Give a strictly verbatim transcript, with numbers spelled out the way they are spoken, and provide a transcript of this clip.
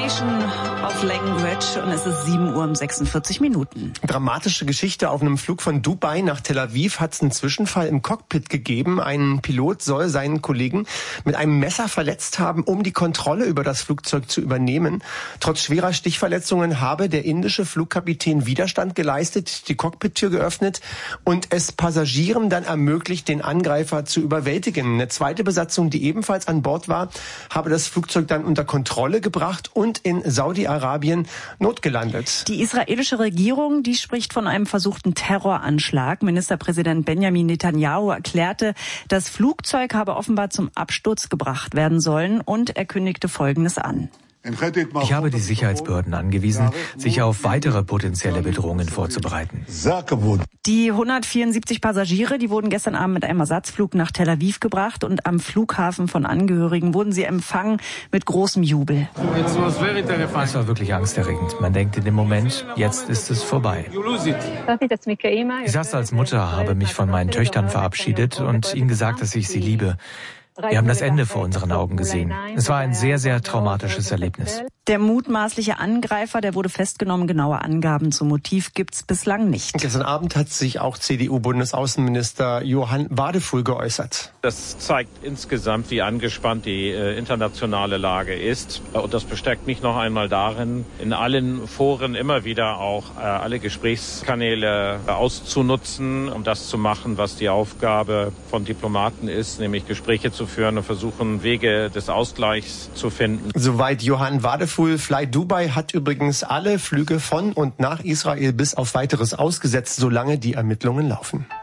Nation of Language und es ist sieben Uhr und sechsundvierzig Minuten. Dramatische Geschichte. Auf einem Flug von Dubai nach Tel Aviv hat es einen Zwischenfall im Cockpit gegeben. Ein Pilot soll seinen Kollegen mit einem Messer verletzt haben, um die Kontrolle über das Flugzeug zu übernehmen. Trotz schwerer Stichverletzungen habe der indische Flugkapitän Widerstand geleistet, die Cockpittür geöffnet und es Passagieren dann ermöglicht, den Angreifer zu überwältigen. Eine zweite Besatzung, die ebenfalls an Bord war, habe das Flugzeug dann unter Kontrolle gebracht und in Saudi-Arabien notgelandet. Die israelische Regierung, die spricht von einem versuchten Terroranschlag. Ministerpräsident Benjamin Netanyahu erklärte, das Flugzeug habe offenbar zum Absturz gebracht werden sollen und er kündigte Folgendes an. Ich habe die Sicherheitsbehörden angewiesen, sich auf weitere potenzielle Bedrohungen vorzubereiten. Die hundertvierundsiebzig Passagiere, die wurden gestern Abend mit einem Ersatzflug nach Tel Aviv gebracht und am Flughafen von Angehörigen wurden sie empfangen mit großem Jubel. Es war wirklich angsterregend. Man denkt in dem Moment, jetzt ist es vorbei. Ich saß als Mutter, habe mich von meinen Töchtern verabschiedet und ihnen gesagt, dass ich sie liebe. Wir haben das Ende vor unseren Augen gesehen. Es war ein sehr, sehr traumatisches Erlebnis. Der mutmaßliche Angreifer, der wurde festgenommen. Genaue Angaben zum Motiv gibt's bislang nicht. Gestern Abend hat sich auch C D U-Bundesaußenminister Johann Wadefuhl geäußert. Das zeigt insgesamt, wie angespannt die äh, internationale Lage ist. Und das bestärkt mich noch einmal darin, in allen Foren immer wieder auch äh, alle Gesprächskanäle äh, auszunutzen, um das zu machen, was die Aufgabe von Diplomaten ist, nämlich Gespräche zu führen und versuchen, Wege des Ausgleichs zu finden. Soweit Johann Wadefuhl. Fly Dubai hat übrigens alle Flüge von und nach Israel bis auf Weiteres ausgesetzt, solange die Ermittlungen laufen.